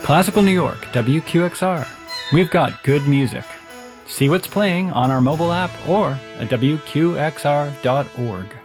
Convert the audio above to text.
Classical New York, WQXR. We've got good music. See what's playing on our mobile app or at WQXR.org.